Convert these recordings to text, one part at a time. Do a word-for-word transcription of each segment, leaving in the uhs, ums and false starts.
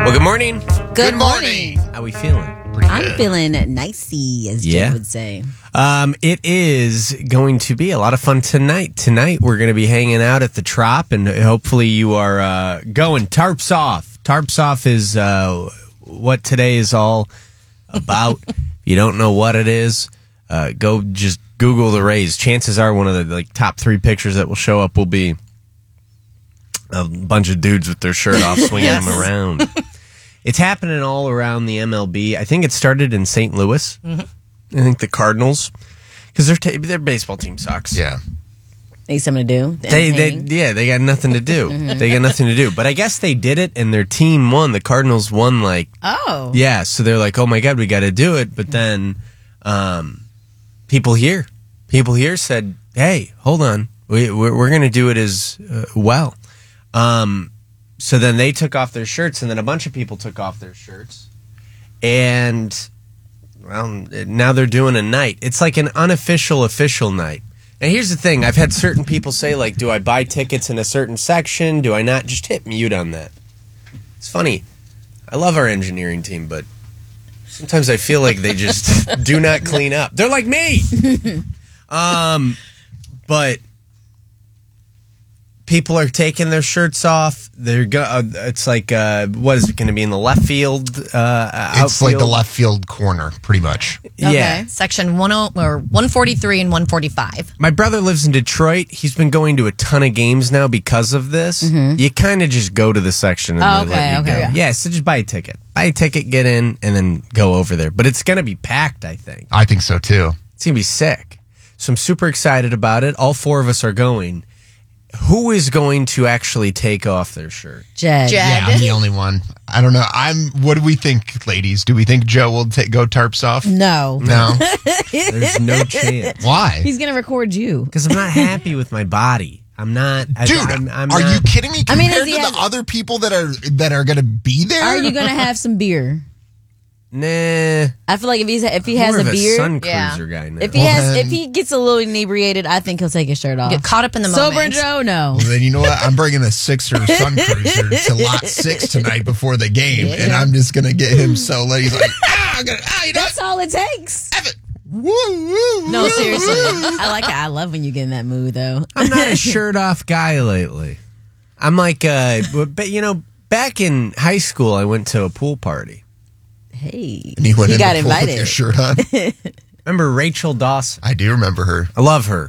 Well, good morning. Good, Good morning. morning. How we feeling? Pretty I'm good. feeling nicey, as Yeah. Jay would say. Um, it is going to be a lot of fun tonight. Tonight, we're going to be hanging out at the Trop, and hopefully you are uh, going. Tarps off. Tarps off is uh, what today is all about. If you don't know what it is, uh, go just Google the Rays. Chances are one of the like top three pictures that will show up will be a bunch of dudes with their shirt off swinging Yes. them around. It's happening all around the M L B. I think it started in Saint Louis. Mm-hmm. I think the Cardinals, because their t- their baseball team sucks. Yeah. Need something to do. They, they, Entertaining. yeah, they got nothing to do. They got nothing to do. But I guess they did it, and their team won. The Cardinals won, like, Oh. yeah. So they're like, oh my god, we got to do it. But then, um, people here, people here said, hey, hold on, we we're, we're going to do it as uh, well. Um, so then they took off their shirts, and then a bunch of people took off their shirts, and well, now they're doing a night. It's like an unofficial official night. And here's the thing: I've had certain people say, like, do I buy tickets in a certain section? Do I not? Just hit mute on that. It's funny. I love our engineering team, but sometimes I feel like they just do not clean up. They're like me. um, but people are taking their shirts off. They're go- uh, It's like, uh, what is it going to be in the left field? Uh, It's like the outfield? left field corner, pretty much. Yeah. Okay. Section one oh or one forty-three and one forty-five. My brother lives in Detroit. He's been going to a ton of games now because of this. You kind of just go to the section and Oh, they let okay, you okay, go. yeah. Yeah, so just buy a ticket. Buy a ticket, get in, and then go over there. But it's going to be packed, I think. I think so too. It's going to be sick. So I'm super excited about it. All four of us are going. Who is going to actually take off their shirt? Jed. Jed. Yeah, I'm the only one. I don't know. I'm. What do we think, ladies? Do we think Joe will ta- go tarps off? No. No. There's no chance. Why? He's going to record you. Because I'm not happy with my body. I'm not. I, Dude, I'm, I'm are not, you kidding me? I Compared mean, does he to have- the other people that are that are going to be there, Are you going to have some beer? Nah. I feel like if he's if he has More a of beer, Sun Yeah. Cruiser guy now. if he Well, has then- if he gets a little inebriated, I think he'll take his shirt off. Get caught up in the Sober moment. Joe, no. Well, then you know what? I'm bringing a Sixer Sun Cruiser to lot six tonight before the game, and I'm just going to get him so late. He's like, ah, I'm gonna, ah, you know That's all it takes. what? F it. Woo, woo, No, woo, seriously. woo. I like it. I love when you get in that mood, though. I'm not a shirt off guy lately. I'm like, uh, but you know, back in high school, I went to a pool party. Hey, And he went in got the pool with invited. your shirt on. Remember Rachel Dawson? I do remember her. I love her.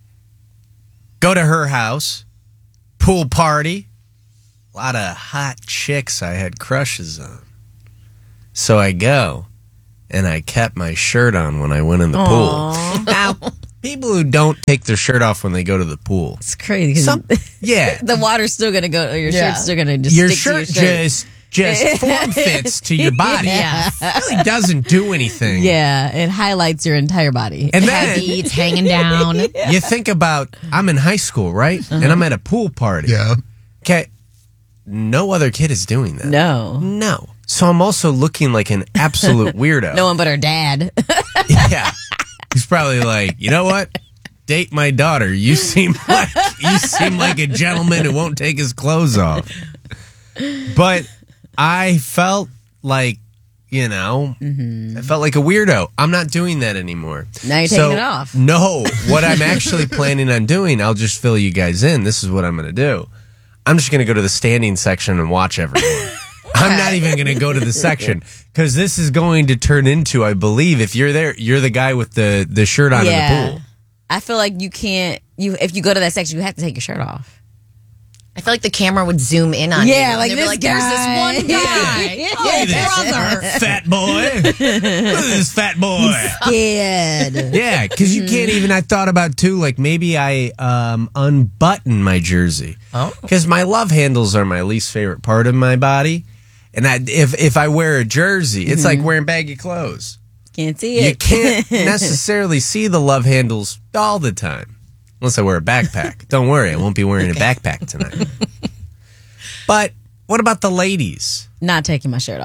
Go to her house, pool party. A lot of hot chicks I had crushes on. So I go, and I kept my shirt on when I went in the pool. Now, people who don't take their shirt off when they go to the pool, It's crazy. 'cause some, yeah, the water's still gonna go. Or your Yeah. shirt's still gonna just your stick shirt, to your shirt. just just form fits to your body. Yeah. It really doesn't do anything. Yeah, it highlights your entire body. And then Heavy, it's hanging down. you think about, I'm in high school, right? And I'm at a pool party. Yeah. Okay. No other kid is doing that. No, No. So I'm also looking like an absolute weirdo. no one but her dad. Yeah. He's probably like, you know what? Date my daughter. You seem like you seem like a gentleman who won't take his clothes off. But I felt like, you know, I felt like a weirdo. I'm not doing that anymore. Now you're So, taking it off. No. What I'm actually planning on doing, I'll just fill you guys in. This is what I'm going to do. I'm just going to go to the standing section and watch everyone. I'm not even going to go to the section because this is going to turn into, I believe, if you're there, you're the guy with the, the shirt on in the pool. I feel like you can't. You if you go to that section, you have to take your shirt off. I feel like the camera would zoom in on you. Yeah, and like they'd be this like, guy. there's this one guy. Yeah. Oh, Look at brother. this fat boy. Look at this fat boy. Scared. Yeah, because you can't even. I thought about too, like maybe I um, unbutton my jersey. Oh. Because my love handles are my least favorite part of my body, and I, if if I wear a jersey, it's like wearing baggy clothes. Can't see You it. can't necessarily see the love handles all the time, unless I wear a backpack. Don't worry, I won't be wearing a backpack tonight. But what about the ladies? Not taking my shirt off. No.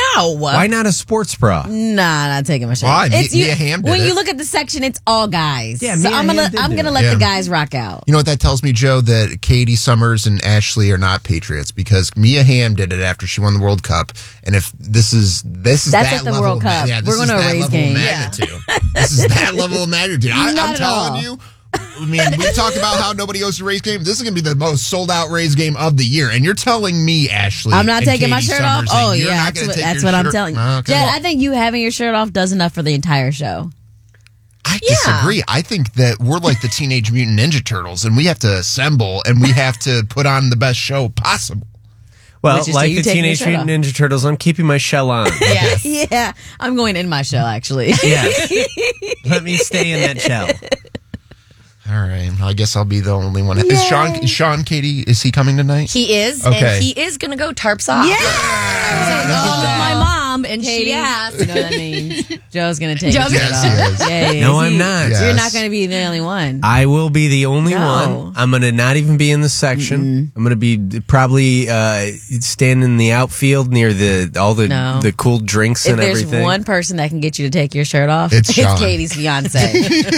No. Why not a sports bra? Nah, not taking my shirt Why? off. It's Mia you, Hamm did when it. you look at the section, it's all guys. Yeah, so Mia I'm gonna Hamm did I'm do gonna it. let Yeah. the guys rock out. You know what that tells me, Joe? That Katie Summers and Ashley are not patriots because Mia Hamm did it after she won the World Cup. And if this is this is That's that at the level World of ma- Cup. yeah, this We're is going to a that Rays level game. of Yeah. magnitude. This is that level of magnitude. I, Not I'm at telling all. you. I mean, we talked about how nobody goes to Rays game. This is going to be the most sold out Rays game of the year. And you're telling me, Ashley, I'm not and taking my Katie shirt off. Summers that Oh you're yeah, not that's gonna what, take that's your what I'm shirt- telling you. Okay. Jed, I think you having your shirt off does enough for the entire show. I disagree. I think that we're like the Teenage Mutant Ninja Turtles, and we have to assemble and we have to put on the best show possible. Well, Which is like you the taking your Teenage shirt Mutant Ninja Turtles, I'm keeping my shell on. Yes. Yeah, I'm going in my shell actually. Yes. Let me stay in that shell. All right. Well, I guess I'll be the only one. Is Sean, is Sean, Katie, is he coming tonight? He is, Okay. and he is going to go tarps off. Yeah. Oh, my mom and Katie, she asked. You know what I mean? Joe's gonna take Joe's his gonna- shirt Yes, off. he is. Yeah, yeah, No, he- I'm not. Yes. You're not going to be the only one. I will be the only No. one. I'm going to not even be in the section. I'm going to be probably uh, standing in the outfield near the all the No. the cool drinks If and there's everything. one person that can get you to take your shirt off, It's Sean. Katie's fiance.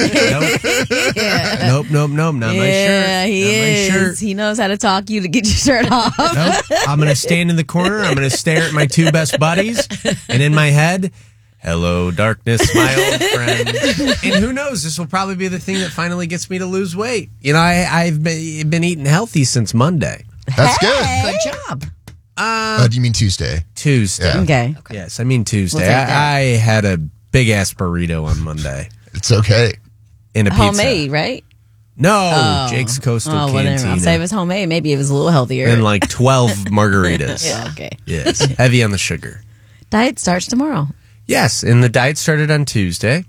Nope, nope, nope, not my shirt. Yeah, he not is. My shirt. He knows how to talk you to get your shirt off. Nope. I'm going to stand in the corner. I'm going to stare at my two best buddies, and in my head, hello, darkness, my old friend. And who knows? This will probably be the thing that finally gets me to lose weight. You know, I, I've been, been eating healthy since Monday. That's good. Good job. Uh, do you mean Tuesday? Tuesday. Yeah. Okay. Yes, I mean Tuesday. We'll take I, that. I had a big ass burrito on Monday It's okay. in a pizza. Homemade, right? No, Oh. Jake's Coastal Oh, well, then Cantina. I'll say it was homemade. Maybe it was a little healthier. and like twelve margaritas. yeah, okay. Yes, heavy on the sugar. Diet starts tomorrow. Yes, and the diet started on Tuesday.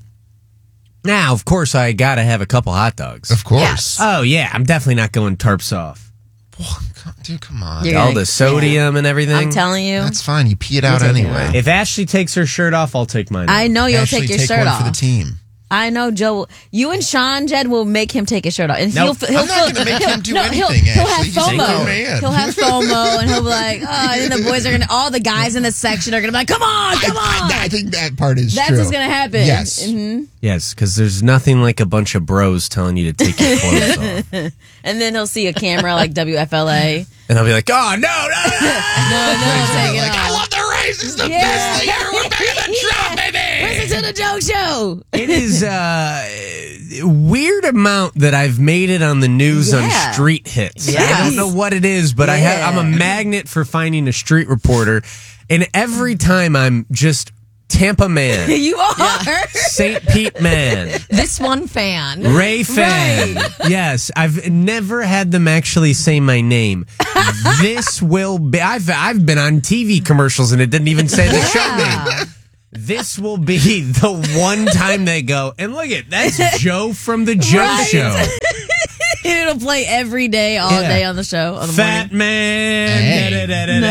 Now, of course, I got to have a couple hot dogs. Of course. Oh, yeah, I'm definitely not going tarps off. Dude, come on. You're All gonna- the sodium and everything. I'm telling you. That's fine. You pee it out take it anyway. out. If Ashley takes her shirt off, I'll take mine I off. know you'll Ashley, take your take shirt one off. for the team. I know Joe. You and Sean Jed will make him take his shirt off, and Nope. he'll. he'll I'm not going to make him do no, anything, he'll, he'll have Ashley. He's a FOMO. grown man. He'll have FOMO, and he'll be like, "Oh!" And the boys are gonna, all the guys in the section are gonna be like, "Come on, come I, on!" I, I think that part is That's true. what's gonna happen. Yes. hmm Yes, because there's nothing like a bunch of bros telling you to take your clothes off. And then he'll see a camera like W F L A. And I'll be like, oh, no, no, no. No, no, take it Like, I off. love the Rays. It's the Yeah. best thing ever. We're back in the drop, baby. Listen to the Joe Show. It is uh, a weird amount that I've made it on the news Yeah. on street hits. I Yes. don't know what it is, but I have, Yeah. I'm a magnet for finding a street reporter. And every time I'm just Tampa man, You are. Saint Pete man, This one fan. Ray fan. Yes, I've never had them actually say my name. This will be. I've I've been on T V commercials and it didn't even say the show name. This will be the one time they go, and look at that's Joe from the Joe Right. Show. It'll play every day, all Yeah. day on the show. On the Fat morning. man. Hey.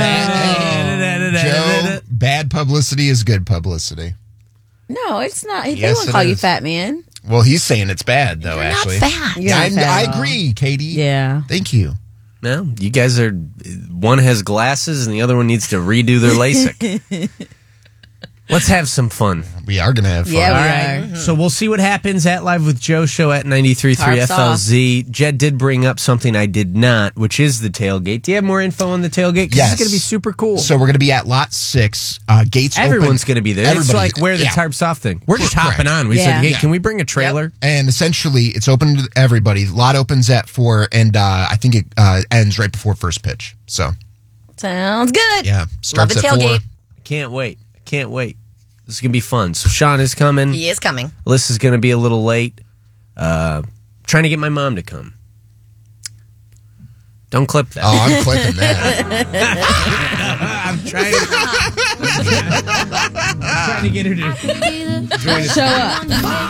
Da-da-da-da-da-da-da-da-da-da-da. Joe, bad publicity is good publicity. No, it's not. They Yes, won't it call you is. fat man. Well, he's saying it's bad, though, You're Ashley. not fat. You're I, not fat I at all. agree, Katie. Yeah. Thank you. No, you guys are. One has glasses and the other one needs to redo their LASIK. Let's have some fun. We are going to have fun. Yeah, All we right. are. So we'll see what happens at Live with Joe show at ninety-three point three Tarps F L Z. Jed did bring up something I did not, which is the tailgate. Do you have more info on the tailgate? 'Cause Yes. It's going to be super cool. So we're going to be at lot six. Uh, gates Everyone's open. going to be there. It's Everybody- like where the yeah. tarps off thing. We're just Correct. hopping on. We Yeah. said, hey, Yeah. can we bring a trailer? And essentially, it's open to everybody. Lot opens at four, and uh, I think it uh, ends right before first pitch. So, Sounds good. yeah, starts Love the at four. tailgate. I can't wait. I can't wait. This is going to be fun. So Sean is coming. He is coming. Alyssa's going to be a little late. Uh, trying to get my mom to come. Don't clip that. Oh, I'm clipping that. I'm trying to, I'm trying to get her to join us. Show up.